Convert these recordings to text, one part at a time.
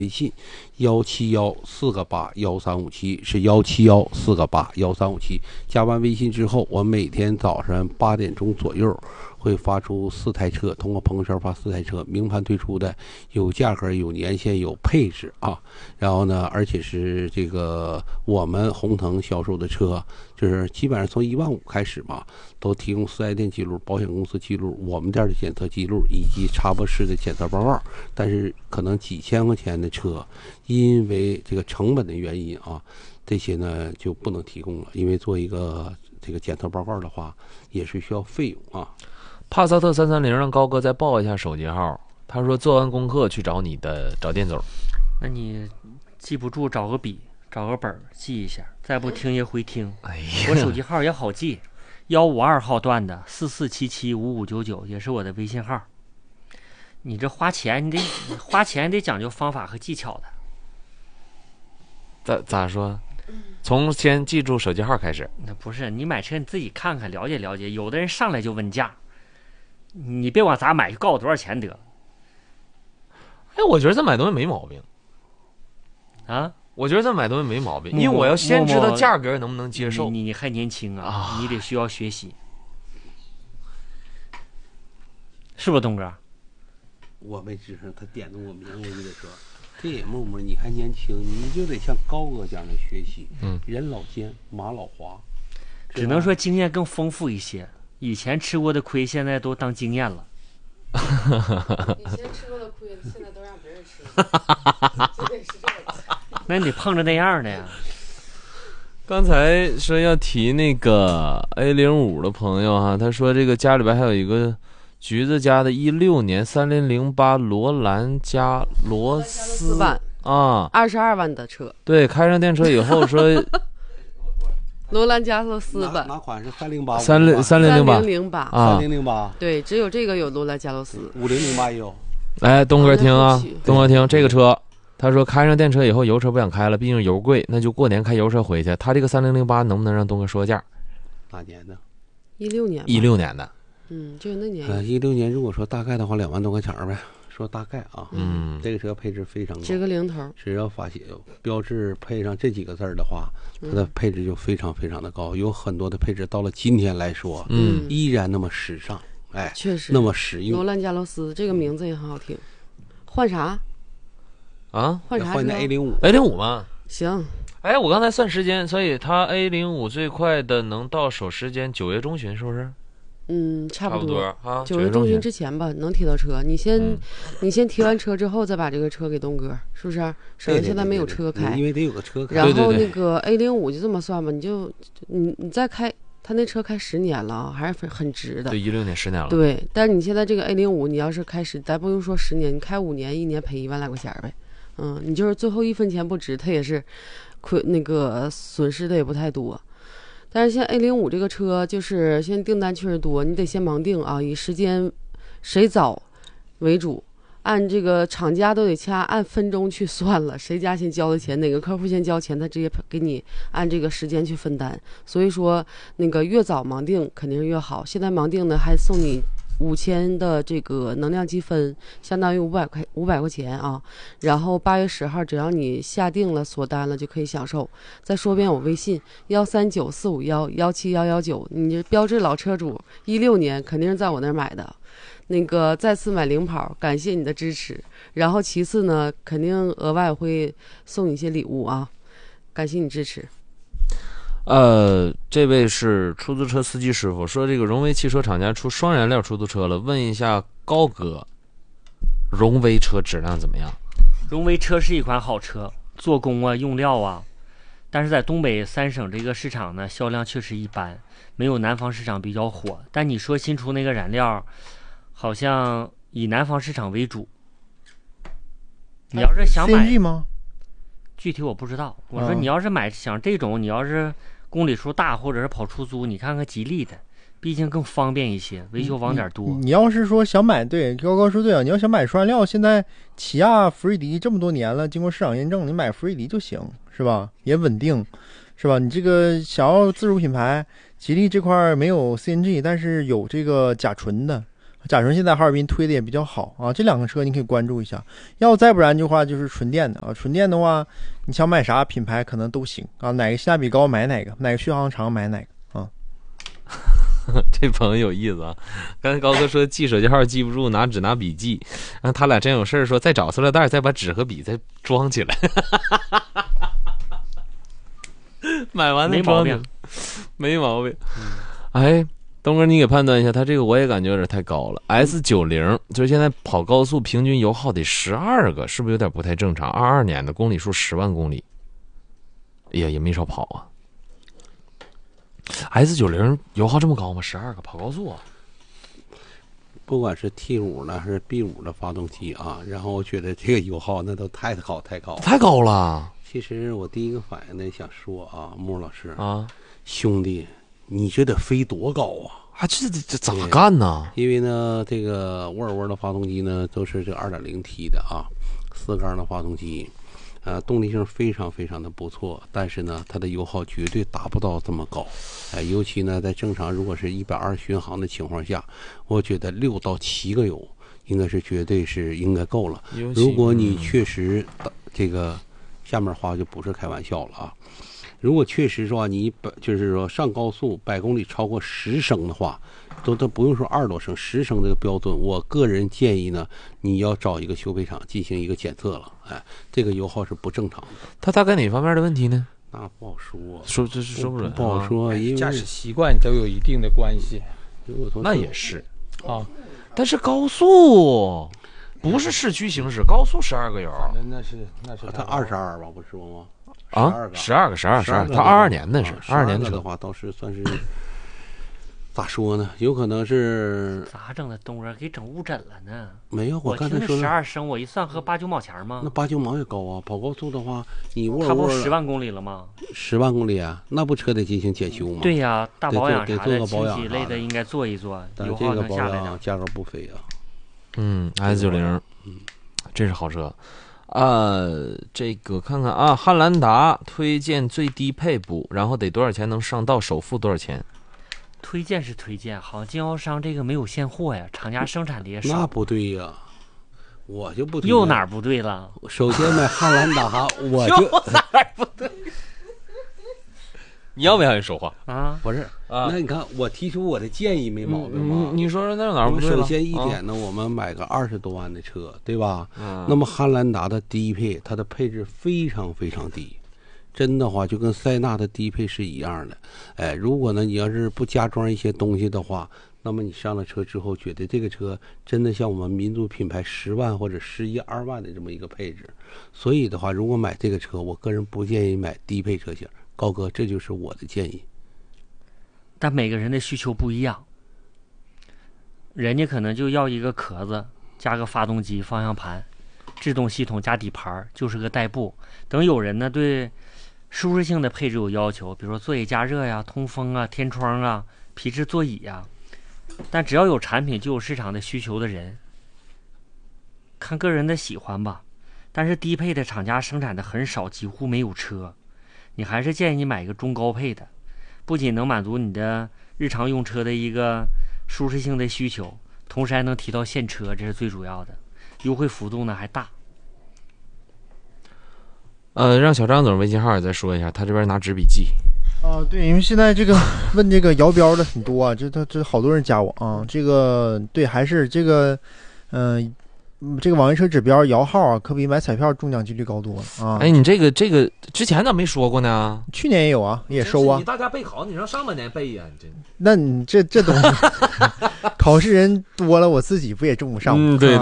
微信171-4个81357是171-4个81357，加完微信之后，我每天早上8点钟左右会发出4台车，通过朋友圈发4台车，明盘推出的，有价格、有年限、有配置啊。然后呢，而且是这个我们宏腾销售的车，就是基本上从15000开始嘛，都提供4S店记录、保险公司记录、我们店的检测记录以及插播式的检测报告。但是可能几千块钱的车，因为这个成本的原因啊，这些呢就不能提供了，因为做一个这个检测报告的话，也是需要费用啊。 帕萨特330让高哥再报一下手机号，他说做完功课去找店总。 那你记不住，找个笔找个本记一下，再不听也回听。 哎呀， 我手机号也好记，152号段的44775599也是我的微信号。你这花钱你得讲究方法和技巧的。咋说？从先记住手机号开始。 那不是，你买车你自己看看了解了解，有的人上来就问价，你别往咋买，就告诉我多少钱得了。 哎，我觉得这买东西没毛病啊， 我觉得这买东西没毛病，因为我要先知道价格能不能接受。 你还年轻啊，你得需要学习，是不是东哥？ 我没吱声，他点动我名，我就得说，这也木木，你还年轻，你就得像高哥这样的学习。人老奸，马老滑， 只能说经验更丰富一些。以前吃过的亏，现在都当经验了。 以前吃过的亏，现在都让别人吃了，就得是这个。 那你得碰着那样的呀。 刚才说要提那个 A05 的朋友哈，他说这个家里边还有一个橘子家的16年3008罗兰加罗斯版啊 ，22万的车。 对，开上电车以后说罗兰加罗斯版哪款是308？ 3008 啊 ，3008。 对，只有这个有罗兰加罗斯 ，5008也有。 来，东哥听啊，东哥听这个车。他说开上电车以后油车不想开了，毕竟油贵，那就过年开油车回去。他这个3008能不能让东哥说价？ 哪年的 ？16年。 16年的。 就那年。 16年如果说大概的话，2万多块钱呗。说大概啊，这个车配置非常高， 值个零头。 只要发现标志配上这几个字的话，它的配置就非常非常的高，有很多的配置到了今天来说，依然那么时尚，哎， 确实那么实用。 罗兰加罗斯这个名字也很好听，换啥？ 啊， 换啥？ 换的 A05 吗？ 行。 哎，我刚才算时间，所以它 A05 最快的能到手时间9月中旬，是不是？ 差不多啊 ，9月中旬之前吧，能提到车。你先提完车之后，再把这个车给东哥，是不是？省得现在没有车开， 因为得有个车开。 然后那个 A05 就这么算吧，你再开，他那车开10年了，还是很值的。 对，16年10年了。 对，但是你现在这个 A05，你要是开咱不用说10年，你开5年，1年赔1万来块钱呗。你就是最后1分钱不值，它也是那个损失的也不太多。但是像 A05 这个车，就是现在订单确实多，你得先盲定啊，以时间谁早为主，按这个厂家都得按分钟去算了，谁家先交的钱，哪个客户先交钱，他直接给你按这个时间去分担。所以说那个越早盲定肯定是越好。现在盲定呢还送你5000的这个能量积分，相当于500块钱啊。然后8月10号，只要你下定了锁单了，就可以享受。再说遍我微信13945117119，你这标致老车主，16年肯定是在我那儿买的。那个再次买领跑，感谢你的支持。然后其次呢，肯定额外会送你一些礼物啊，感谢你支持。 这位是出租车司机师傅说，这个荣威汽车厂家出双燃料出租车了，问一下高哥，荣威车质量怎么样？ 荣威车是一款好车，做工啊、用料啊，但是在东北3省这个市场呢，销量确实一般，没有南方市场比较火。但你说新出那个燃料，好像以南方市场为主。你要是想买 CNG 吗？ 具体我不知道。我说你要是想这种，你要是公里数大或者是跑出租，你看看吉利的，毕竟更方便一些，维修网点多。 你要是说想买，对，高高说对啊，你要想买双燃料，现在起亚、福瑞迪这么多年了，经过市场验证，你买福瑞迪就行，是吧？也稳定，是吧？你这个想要自主品牌，吉利这块没有 CNG， 但是有这个甲醇的甲醇现在哈尔滨推的也比较好啊，这两个车你可以关注一下。要再不然的话就是纯电的啊，纯电的话你想买啥品牌可能都行啊，哪个性价比高买哪个，哪个续航长买哪个啊。 这朋友有意思啊！刚才高哥说记手机号记不住，拿纸拿笔记，然后他俩真有事儿说再找塑料袋，再把纸和笔再装起来。买完没毛病， 没毛病。哎，东哥，你给判断一下，他这个我也感觉有点太高了。S90就是现在跑高速平均油耗得12个，是不是有点不太正常？22年的公里数10万公里，哎呀，也没少跑啊。S90油耗这么高吗？12个跑高速啊？ 不管是 T5 的还是 B5 的发动机啊，然后我觉得这个油耗那都太高了。 其实我第一个反应呢，想说啊，穆老师啊， 兄弟，你这得飞多高啊？ 这咋干呢？ 因为呢，这个沃尔沃的发动机呢都是这 2.0T 的啊，4缸的发动机。动力性非常非常的不错，但是呢，它的油耗绝对达不到这么高，尤其呢，在正常如果是120巡航的情况下，我觉得6到7个油应该是绝对是应该够了。如果你确实这个下面话就不是开玩笑了啊，如果确实说你就是说上高速100公里超过10升的话，都不用说20多升，10升这个标准，我个人建议呢，你要找一个修配厂进行一个检测了。这个油耗是不正常的。 它大概哪方面的问题呢？ 那不好说， 这是说不准， 不好说，因为驾驶习惯都有一定的关系。 那也是啊，但是高速不是市区行驶，高速12个油， 那是它22吧，不是吗？ 啊，12个，他22年的是22年的话，倒是算是。咋说呢？有可能是咋整的？东哥给整误诊了呢？ 没有，我刚才说 12升，我一算合8、9毛钱吗？ 那8、9毛也高啊！跑高速的话，你沃尔沃它不10万公里了吗 ？10万公里啊，那不车得进行检修吗？ 对呀，大保养啥的， 清洗类的应该做一做，油耗能下来点。 价格不菲啊。 S90，这是好车。这个看看啊，汉兰达推荐最低配补，然后得多少钱能上道？首付多少钱？ 推荐是推荐，好像经销商这个没有现货呀，厂家生产的也少。 那不对呀，我就不对。 又哪儿不对了？ 首先买汉兰达，我就哪儿不对？ 你要不要人说话啊？ 不是啊，那你看我提出我的建议没毛病吗？ 你说那哪儿不对了？ 首先一点呢，我们买个20多万的车，对吧？那么汉兰达的低配，它的配置非常非常低。真的话就跟塞纳的低配是一样的，如果呢你要是不加装一些东西的话，那么你上了车之后觉得这个车真的像我们民族品牌10万或者11、2万的这么一个配置，所以的话，如果买这个车，我个人不建议买低配车型。高哥，这就是我的建议。 但每个人的需求不一样，人家可能就要一个壳子加个发动机、方向盘、制动系统加底盘，就是个代步。等有人呢对舒适性的配置有要求，比如说座椅加热呀、通风啊、天窗啊、皮质座椅呀，但只要有产品就有市场的需求的人，看个人的喜欢吧。但是低配的厂家生产的很少，几乎没有车，你还是建议你买一个中高配的，不仅能满足你的日常用车的一个舒适性的需求，同时还能提到现车，这是最主要的，优惠幅度呢还大。 让小张总微信号也再说一下，他这边拿纸笔记。 对，因为现在这个问这个摇标的很多啊，这好多人加我啊。这个对，还是这个，这个网约车指标摇号啊，可比买彩票中奖几率高多了啊。 哎，你这个之前咋没说过呢？ 去年也有啊，也收啊。 你大家备考，你让上半年备呀？你那你这东西，考试人多了，我自己不也中不上吗？ 对。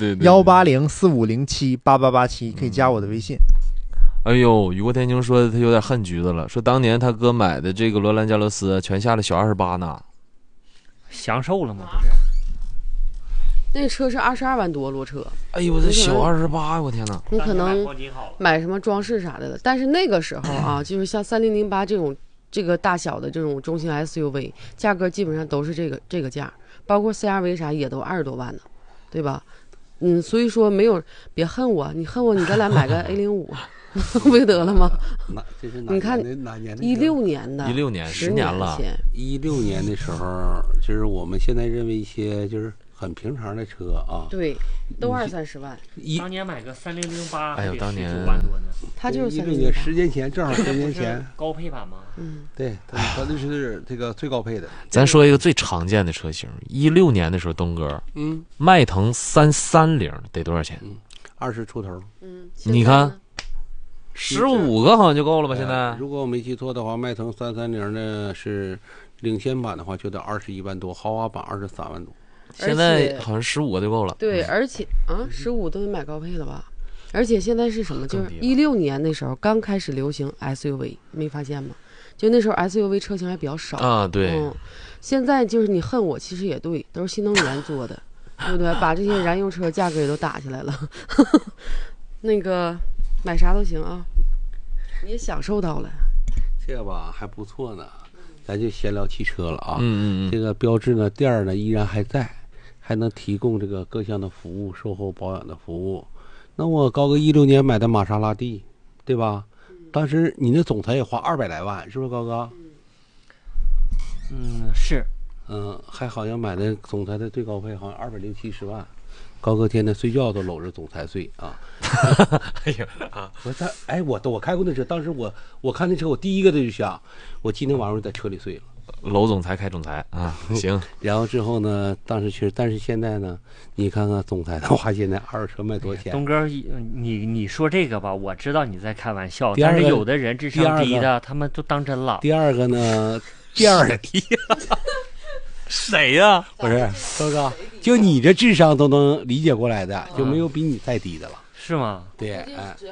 18045078887可以加我的微信。 哎呦，雨过天晴说他有点恨橘子了，说当年他哥买的这个罗兰加罗斯全下了小28呢， 享受了吗？不是， 那车是22万多裸车。 哎呦，我这小28，我天哪！ 你可能买什么装饰啥的了，但是那个时候啊，就是像3008这个大小的这种中型 SUV， 价格基本上都是这个价，包括 CRV 啥也都20多万呢，对吧？所以说没有，别恨我，你恨我，你再来买个 A05。不就得了吗？你看，16年的 ，16年，10年了。 16年的时候，就是我们现在认为一些就是很平常的车啊。 对，都20-30万。 当年买个3008， 哎呦当年 19万多呢。 它就是 16年 3008。 10年前，正好10年前。 高配版吗？ 对，它这是这个最高配的。 咱说一个最常见的车型，16年的时候，东哥，迈腾330得多少钱 ？20出头。 你看，15个好像就够了吧？现在， 如果我没记错的话，迈腾330呢是领先版的话就得21万多，豪华版23万多。 现在好像15个就够了。 对，而且15都得买高配了吧？而且现在是什么？就是16年那时候刚开始流行 SUV， 没发现吗？就那时候 SUV 车型还比较少啊。对。 现在就是你恨我，其实也对，都是新能源做的，对不对？把这些燃油车价格也都打起来了。那个买啥都行啊，你也享受到了。 这个吧还不错呢，咱就先聊汽车了啊。 这个标致呢，店儿呢依然还在，还能提供这个各项的服务，售后保养的服务。那我高哥16年买的玛莎拉蒂，对吧？当时你那总裁也花200来万，是不是高哥？ 是。 还好像买的总裁的最高配好像260-270万。高哥天天睡觉都搂着总裁睡啊！ 哎呀啊！ 我开过那车，当时我看那车，我第一个就想，我今天晚上在车里睡了。 搂总裁开总裁啊，行。 然后之后呢，当时确实，但是现在呢，你看看总裁的话，现在二手车卖多少钱？ 东哥，你说这个吧，我知道你在开玩笑，但是有的人智商低的，他们都当真了。 第二个呢，第二个谁呀？ 不是高哥，就你这智商都能理解过来的，就没有比你再低的了。 是吗？ 对，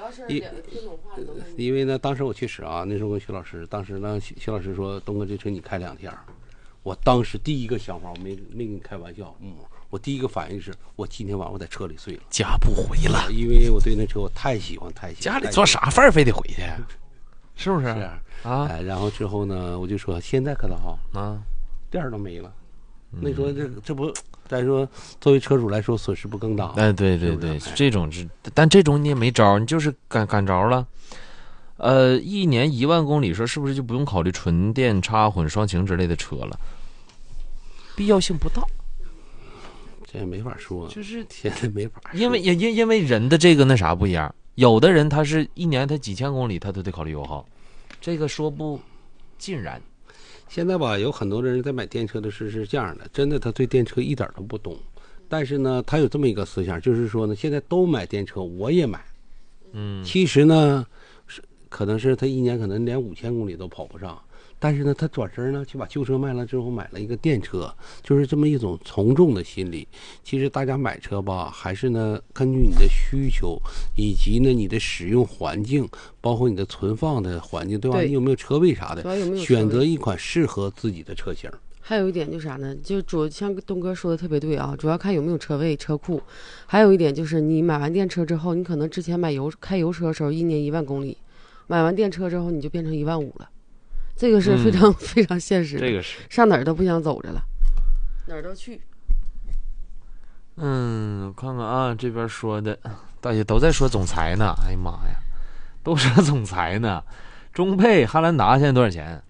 因为呢，当时我确实啊，那时候跟徐老师，当时呢，徐老师说，东哥这车你开2天，我当时第一个想法，我没跟你开玩笑，我第一个反应是我今天晚上我在车里睡了， 家不回了， 因为我对那车我太喜欢， 家里做啥饭非得回去，是不是？ 是啊，然后之后呢，我就说现在可倒好啊，店儿都没了。那说这不，咱说作为车主来说损失不更大？ 哎，对，这种但这种你也没招，你就是赶着了。1年1万公里，说是不是就不用考虑纯电、插混、双擎之类的车了？必要性不大， 这也没法说， 就是现在没法说， 因为人的这个那啥不一样，有的人他是1年他几千公里他都得考虑油耗，这个说不尽然。 现在吧，有很多人在买电车的是这样的，真的他对电车一点都不懂，但是呢，他有这么一个思想，就是说呢，现在都买电车，我也买。其实呢，可能是他1年可能连5000公里都跑不上，但是呢，他转身呢就把旧车卖了之后买了一个电车，就是这么一种从众的心理。其实大家买车吧，还是呢根据你的需求，以及呢你的使用环境，包括你的存放的环境，对吧？你有没有车位啥的，选择一款适合自己的车型。 还有一点就是啥呢？就像东哥说的特别对啊，主要看有没有车位、车库。还有一点就是你买完电车之后，你可能之前开油车的时候1年1万公里，买完电车之后你就变成1万5了。这个是非常、非常现实的， 这个是上哪儿都不想走着了，哪儿都去。 我看看啊，这边说的大家都在说总裁呢，哎呀妈呀，都说总裁呢。中配汉兰达现在多少钱？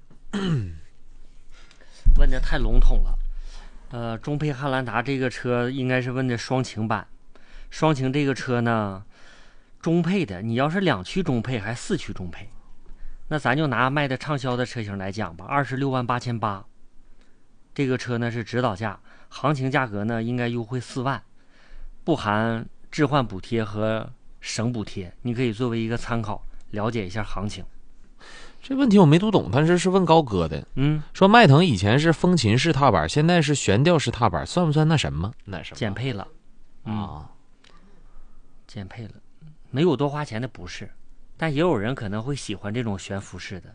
问的太笼统了。中配汉兰达这个车应该是问的双擎版。双擎这个车呢，中配的，你要是2驱中配还4驱中配，那咱就拿卖的畅销的车型来讲吧，26.88000，这个车呢是指导价，行情价格呢应该优惠4万，不含置换补贴和省补贴，你可以作为一个参考，了解一下行情。 这问题我没读懂，但是问高哥的。说迈腾以前是风琴式踏板，现在是悬吊式踏板，算不算那什么？ 减配了减配了，没有多花钱的不是，但也有人可能会喜欢这种悬浮式的。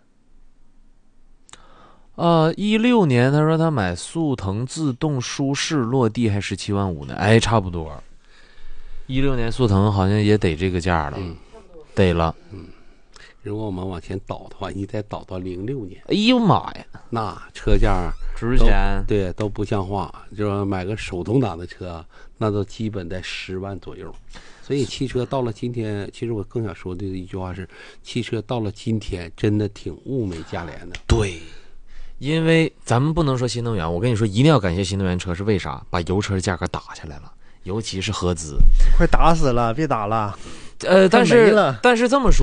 16年他说他买速腾自动舒适落地还17万5呢，哎，差不多。16年速腾好像也得这个价了，得了。 如果我们往前倒的话，你再倒到06年， 哎呦妈呀， 那车价值钱， 对，都不像话。就是买个手动挡的车，那都基本在10万左右。所以汽车到了今天，其实我更想说的一句话是，汽车到了今天真的挺物美价廉的。 对， 因为咱们不能说新能源，我跟你说，一定要感谢新能源车，是为啥？把油车的价格打下来了，尤其是合资， 快打死了，别打了。 但快没了是这么说。